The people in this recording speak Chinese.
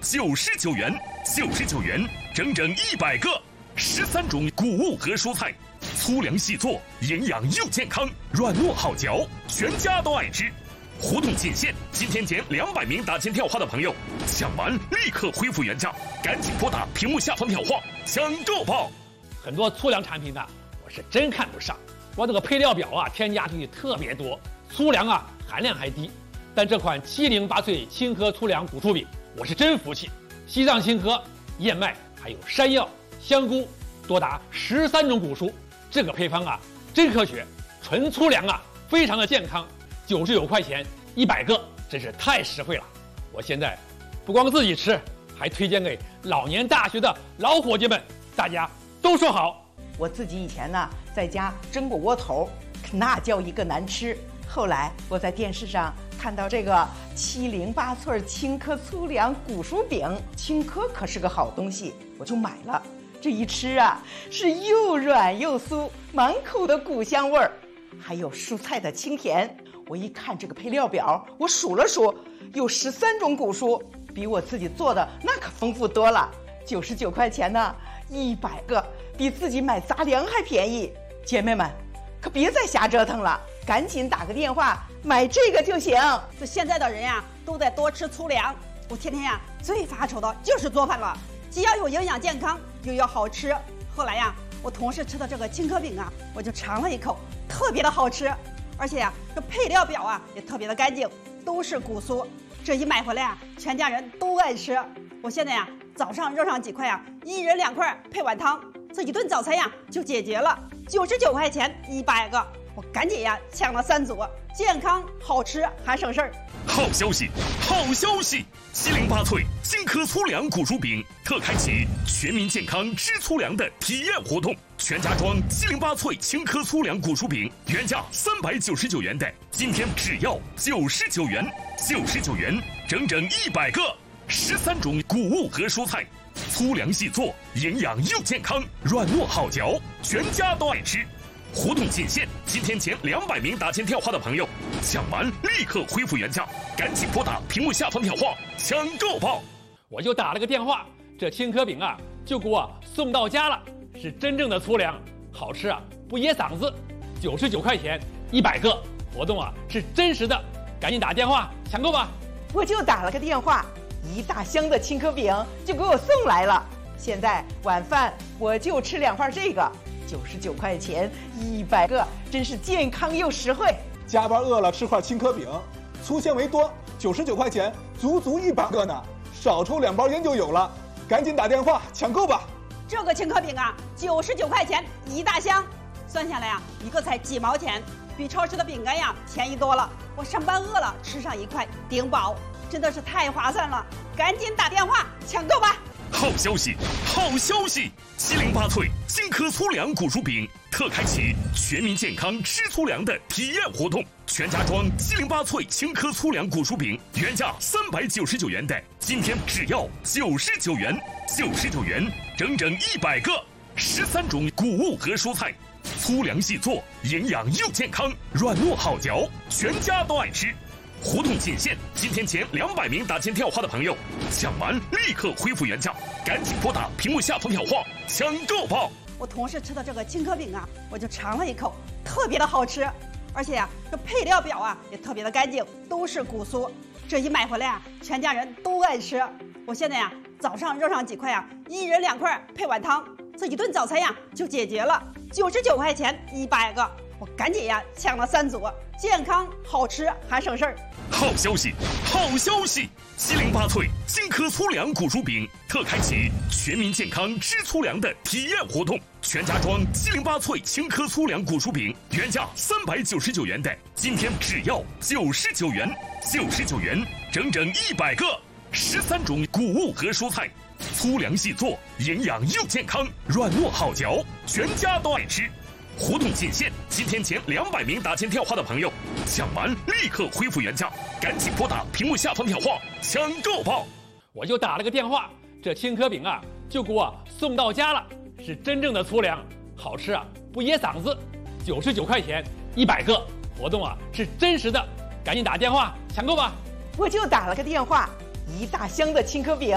99元，99元整整100个，13种谷物和蔬菜，粗粮细做，营养又健康，软糯好嚼，全家都爱吃。活动仅限今天前200名打进电话的朋友，抢完立刻恢复原价，赶紧拨打屏幕下方电话抢购吧！ 很多粗粮产品呢，我是真看不上。我这个配料表啊，添加剂特别多，粗粮啊含量还低。但这款708脆青稞粗粮谷薯饼，我是真服气。西藏青稞、燕麦还有山药、香菇，多达13种谷蔬。这个配方啊，真科学，纯粗粮啊，非常的健康。99块钱100个，真是太实惠了。我现在不光自己吃，还推荐给老年大学的老伙计们，大家都说好。 我自己以前呢，在家蒸过窝头，那叫一个难吃。后来我在电视上看到这个708脆青稞粗粮谷薯饼，青稞可是个好东西，我就买了。这一吃啊，是又软又酥，满口的谷香味儿，还有蔬菜的清甜。我一看这个配料表，我数了数，有13种谷蔬，比我自己做的那可丰富多了。99块钱呢，100个，比自己买杂粮还便宜。姐妹们，可别再瞎折腾了，赶紧打个电话买这个就行。 这现在的人呀，都在多吃粗粮。我天天呀，最发愁的就是做饭了，既要有营养健康，又要好吃。后来呀，我同事吃的这个青稞饼啊，我就尝了一口，特别的好吃。而且呀，这配料表啊也特别的干净，都是谷蔬。这一买回来啊，全家人都爱吃。我现在呀，早上热上几块啊，1人2块配碗汤，这一顿早餐呀就解决了。99块钱100个，我赶紧呀抢了3组，健康好吃还省事儿。 好消息，好消息！708脆青稞粗粮谷薯饼特开启全民健康吃粗粮的体验活动，全家装708脆青稞粗粮谷薯饼，原价399元的，今天只要99元，99元整整100个，13种谷物和蔬菜，粗粮细做，营养又健康，软糯好嚼，全家都爱吃。活动仅限今天前200名打进电话的朋友，抢完立刻恢复原价，赶紧拨打屏幕下方电话抢购吧！ 我就打了个电话，这青稞饼啊就给我送到家了，是真正的粗粮，好吃啊，不噎嗓子。99块钱100个，活动啊是真实的，赶紧打电话抢购吧！ 我就打了个电话，一大箱的青稞饼就给我送来了。现在晚饭我就吃2份这个。99块钱100个，真是健康又实惠。 加班饿了吃块青稞饼，粗纤维多，99块钱足足100个呢，少抽2包烟就有了，赶紧打电话抢购吧。 这个青稞饼啊，99块钱一大箱，算下来啊，一个才几毛钱，比超市的饼干呀便宜多了。我上班饿了吃上1块顶饱，真的是太划算了，赶紧打电话抢购吧。 好消息，好消息！708脆青稞粗粮谷薯饼特开启全民健康吃粗粮的体验活动，全家装708脆青稞粗粮谷薯饼，原价399元的，今天只要99元，99元整整100个，13种谷物和蔬菜，粗粮细做，营养又健康，软糯好嚼，全家都爱吃。活动仅限今天前200名打进电话的朋友，抢完立刻恢复原价，赶紧拨打屏幕下方电话抢购吧！ 我同事吃的这个青稞饼啊，我就尝了一口，特别的好吃。而且呀，这配料表啊也特别的干净，都是谷蔬。这一买回来啊，全家人都爱吃。我现在呀，早上热上几块啊，1人2块配碗汤，这一顿早餐呀就解决了。99块钱100个，我赶紧呀抢了3组，健康好吃还省事儿。 好消息，好消息！708脆青稞粗粮谷薯饼特开启全民健康吃粗粮的体验活动，全家装708脆青稞粗粮谷薯饼，原价399元的，今天只要99元，99元整整100个，13种谷物和蔬菜，粗粮细做，营养又健康，软糯好嚼，全家都爱吃。活动仅限今天前200名打进电话的朋友，抢完立刻恢复原价，赶紧拨打屏幕下方电话抢购吧！ 我就打了个电话，这青稞饼啊就给我送到家了，是真正的粗粮，好吃啊，不噎嗓子。99块钱100个，活动啊是真实的，赶紧打电话抢购吧！ 我就打了个电话，一大箱的青稞饼